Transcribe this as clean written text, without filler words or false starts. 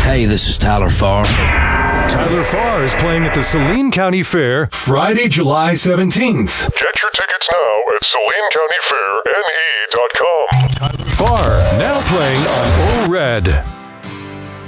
Hey, this is Tyler Farr. Tyler Farr is playing at the Saline County Fair Friday, July 17th. Get your tickets now at SalineCountyFairNE.com. Tyler Farr, now playing on O Red.